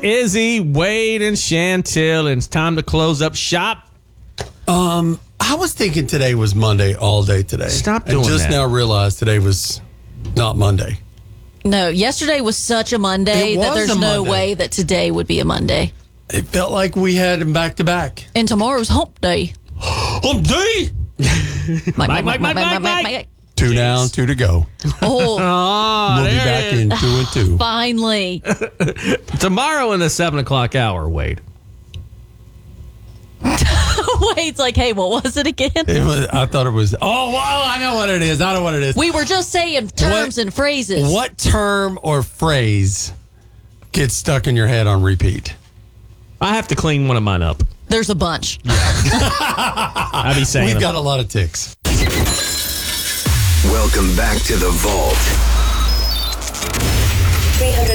Izzy, Wade, and Chantel, and it's time to close up shop. I was thinking today was Monday all day today. Stop doing that. I just that. now realized today was not Monday. No, yesterday was such a Monday It that was there's a no Monday. way that today would be a Monday. It felt like we had them back to back. And tomorrow's hump day. Hump day! Mike. 2 down, 2 to go. Oh, We'll be back in 2 and 2. finally. Tomorrow in the 7 o'clock hour, Wade. Wade's like, hey, what was it again? I thought it was. Oh, well, I know what it is. I know what it is. We were just saying terms and phrases. What term or phrase gets stuck in your head on repeat? I have to clean one of mine up. There's a bunch. I be saying We've them. got a lot of ticks. Welcome back to the vault. $300,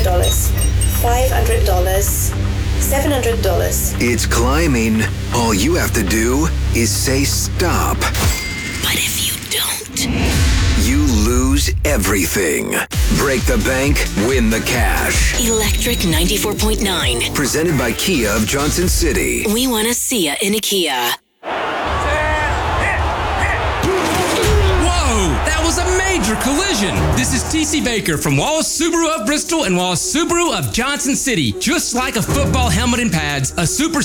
$500, $700. It's climbing. All you have to do is say stop. But if you don't, You lose everything. Break the bank, win the cash. Electric 94.9. Presented by Kia of Johnson City. We want to see ya in a Kia. Whoa, that was a major collision. This is TC Baker from Wallace Subaru of Bristol and Wallace Subaru of Johnson City. Just like a football helmet and pads, a super